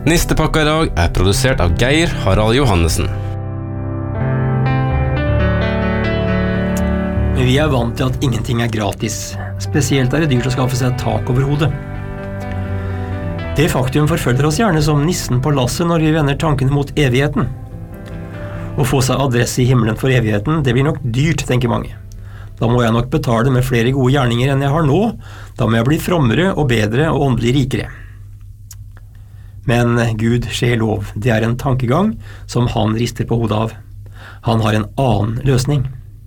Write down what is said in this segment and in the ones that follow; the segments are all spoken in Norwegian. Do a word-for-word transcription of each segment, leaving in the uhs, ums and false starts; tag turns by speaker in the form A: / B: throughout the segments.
A: Nistepakka I dag er produsert av Geir Harald Johannessen.
B: Vi er vant til at ingenting er gratis. Spesielt er det dyrt å skaffe seg tak over hodet. Det faktum forfølger oss gjerne som nissen på lasset når vi vender tankene mot evigheten. Å få seg adresse I himmelen for evigheten, det blir nok dyrt, tenker mange. Da må jeg nok betale med flere gode gjerninger enn jeg har nå. Da må jeg bli frommere og bedre og åndelig rikere. Men Gud skjer lov. Det er en tankegang som han rister på hodet av. Han har en annen løsning.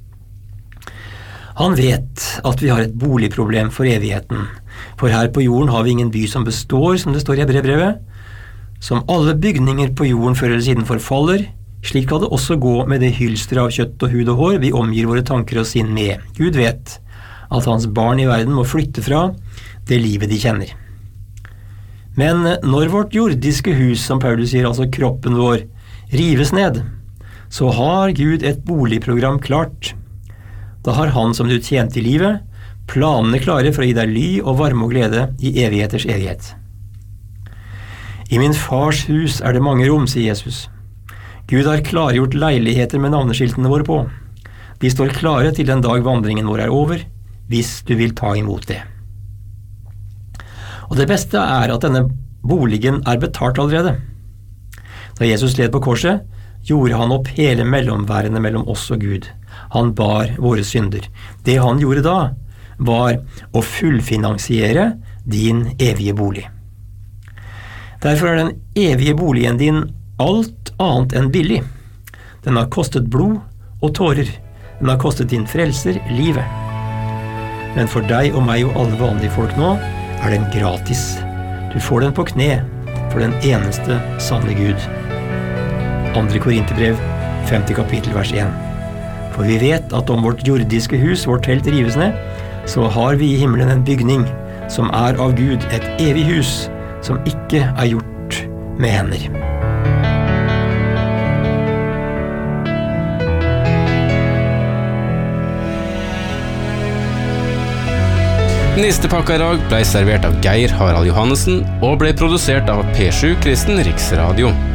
B: Han vet at vi har et boligproblem for evigheten, for her på jorden har vi ingen by som består, som det står I Hebreerbrevet. Som alle bygninger på jorden før eller siden forfaller, slik kan det også gå med det hylster av kjøtt og hud og hår vi omgir våre tanker og sinn med. Gud vet at hans barn I verden må flytte fra det livet de kjenner. Men når vårt jordiske hus, som Paulus sier, altså kroppen vår, rives ned, så har Gud et boligprogram klart. Da har han som du tjente I livet, planene klare for å gi deg ly og varme og glede I evigheters evighet. I min fars hus er det mange rom, sier Jesus. Gud har klargjort leiligheter med navneskiltene våre på. De står klare til den dag vandringen vår er over, hvis du vil ta imot det. Og det beste er at denne boligen er betalt allerede. Da Jesus led på korset, gjorde han opp hele mellomværende mellom oss og Gud. Han bar våre synder. Det han gjorde da, var å fullfinansiere din evige bolig. Derfor er den evige boligen din alt annet enn billig. Den har kostet blod og tårer. Den har kostet din frelser livet. Men for deg og meg og alle vanlige folk nå, er den gratis. Du får den på kne for den eneste sanne Gud. Andre Korinterbrev, femte kapittel, vers én. For vi vet at om vårt jordiske hus, vårt telt rives ned, så har vi I himmelen en bygning som er av Gud, et evig hus som ikke er gjort med hender.
A: Nistepakka I dag ble servert av Geir Harald Johannessen og ble produsert av P sju Kristen Riksradio.